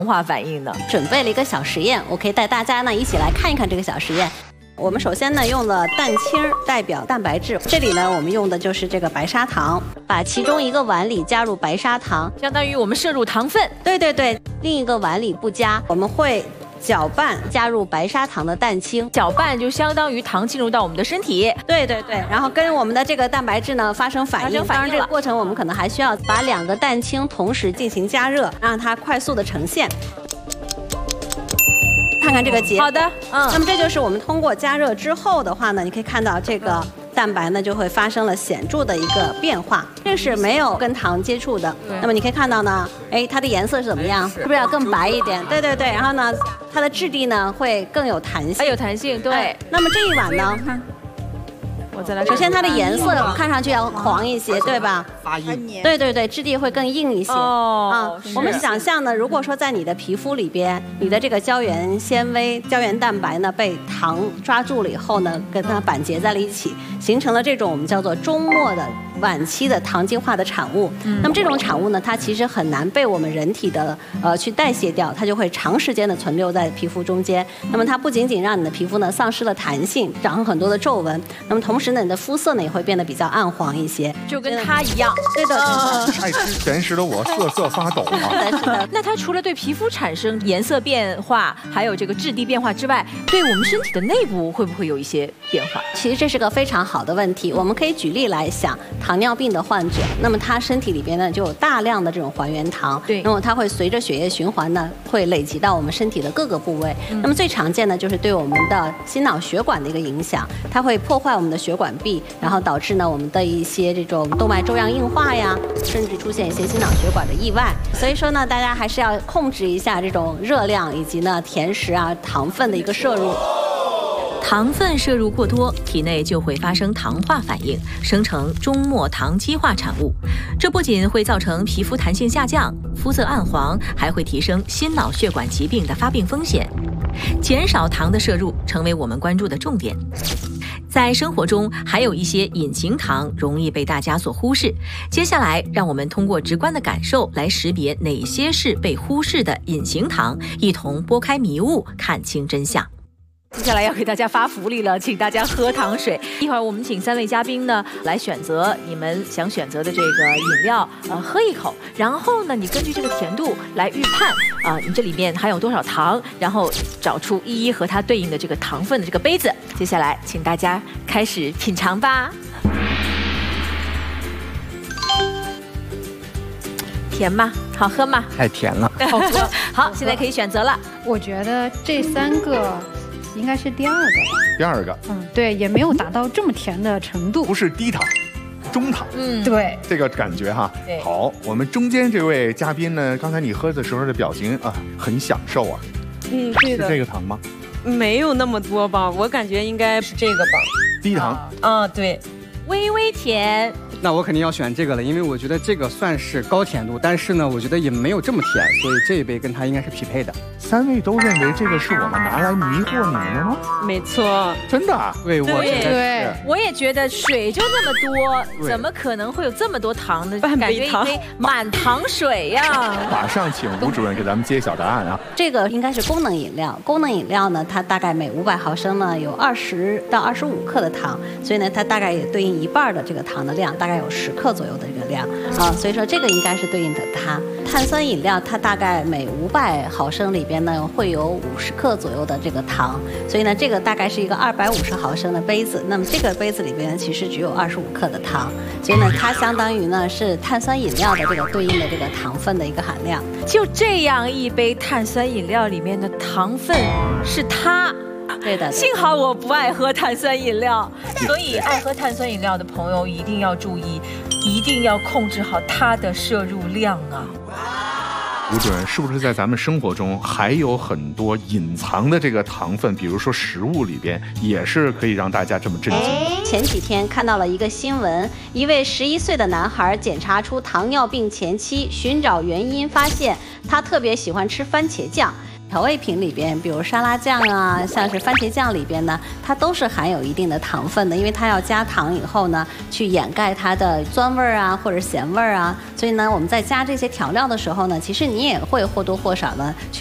化反应呢？ 准备了一个小实验，我可以带大家呢一起来看一看这个小实验。我们首先呢用了蛋清代表蛋白质，这里呢我们用的就是这个白砂糖，把其中一个碗里加入白砂糖， 相当于我们摄入糖分。 对对对，另一个碗里不加，我们会搅拌加入白砂糖的蛋清， 搅拌就相当于糖进入到我们的身体。 对对对，然后跟我们的这个蛋白质呢发生反应。当然这个过程我们可能还需要把2个蛋清同时进行加热，让它快速的呈现。看看这个结果。好的，那么这就是我们通过加热之后的话呢，你可以看到这个蛋白呢就会发生了显著的一个变化，这是没有跟糖接触的。那么你可以看到呢，哎，它的颜色是怎么样？是不是要更白一点？对对对，然后呢，它的质地呢会更有弹性。 还有弹性，对。 那么这一碗呢？ 我再来。 首先它的颜色看上去要黄一些，对吧？ 发硬。 对对对，质地会更硬一些。 哦。 我们想象呢，如果说在你的皮肤里边，你的这个胶原纤维、胶原蛋白呢被糖抓住了以后呢，跟它板结在了一起，形成了这种我们叫做终末的晚期的糖基化的产物。那么这种产物呢，它其实很难被我们人体的去代谢掉，它就会长时间的存留在皮肤中间。那么它不仅仅让你的皮肤呢丧失了弹性，长很多的皱纹，那么同时呢，你的肤色呢也会变得比较暗黄一些， 就跟它一样。 对的， 爱吃甜食的我瑟瑟发抖啊！ 是的，是的。 那它除了对皮肤产生颜色变化，还有这个质地变化之外，对我们身体的内部会不会有一些变化？ 其实这是个非常好的问题。我们可以举例来想，糖尿病的患者，那么他身体里边呢就有大量的这种还原糖， 对， 那么它会随着血液循环呢，会累积到我们身体的各个部位。那么最常见的就是对我们的心脑血管的一个影响，它会破坏我们的血管壁，然后导致呢我们的一些这种动脉粥样硬化呀，甚至出现一些心脑血管的意外。所以说呢，大家还是要控制一下这种热量以及呢甜食啊、糖分的一个摄入。 糖分摄入过多，体内就会发生糖化反应，生成终末糖基化产物。这不仅会造成皮肤弹性下降、肤色暗黄，还会提升心脑血管疾病的发病风险。减少糖的摄入成为我们关注的重点。在生活中，还有一些隐形糖容易被大家所忽视。接下来，让我们通过直观的感受来识别哪些是被忽视的隐形糖，一同拨开迷雾，看清真相。 接下来要给大家发福利了，请大家喝糖水。一会儿我们请3位嘉宾呢来选择你们想选择的这个饮料，喝一口，然后呢，你根据这个甜度来预判你这里面含有多少糖，然后找出一一和它对应的这个糖分的这个杯子。接下来，请大家开始品尝吧。甜吗？好喝吗？ 太甜了， 好喝。好，现在可以选择了。 我觉得这3个。应该是第2个吧。 第2个， 对，也没有达到这么甜的程度， 不是低糖，中糖， 对， 这个感觉哈。好，我们中间这位嘉宾呢，刚才你喝的时候的表情啊，很享受啊。 对的。 是这个糖吗？ 没有那么多吧，我感觉应该是这个吧。 低糖。 对。 微微甜。 那我肯定要选这个了，因为我觉得这个算是高甜度，但是呢，我觉得也没有这么甜，所以这一杯跟它应该是匹配的。 3位都认为这个是我们拿来迷惑你们的吗？ 没错， 真的。 对，我觉得是。我也觉得水就那么多，怎么可能会有这么多糖呢？感觉一杯满糖水呀！ 马上请吴主任给咱们揭晓答案啊！ 这个应该是功能饮料，功能饮料呢，它大概每500毫升呢有20到25克的糖，所以呢，它大概也对应1半的这个糖的量，大概有10克左右的这个量啊，所以说这个应该是对应的它。碳酸饮料它大概每500毫升里边呢会有50克左右的这个糖，所以呢这个大概是一个250毫升的杯子，那么这个杯子里边其实只有25克的糖，所以呢它相当于呢是碳酸饮料的这个对应的这个糖分的一个含量。 就这样一杯碳酸饮料里面的糖分是它。 对的， 幸好我不爱喝碳酸饮料，所以爱喝碳酸饮料的朋友一定要注意，一定要控制好它的摄入量啊。 吴主任，是不是在咱们生活中还有很多隐藏的这个糖分，比如说食物里边也是可以让大家这么震惊？ 前几天看到了一个新闻，一位11岁的男孩检查出糖尿病前期，寻找原因发现他特别喜欢吃番茄酱。 调味品里边，比如沙拉酱啊，像是番茄酱里边呢，它都是含有一定的糖分的，因为它要加糖以后呢，去掩盖它的酸味儿啊或者咸味儿啊，所以呢，我们在加这些调料的时候呢，其实你也会或多或少呢去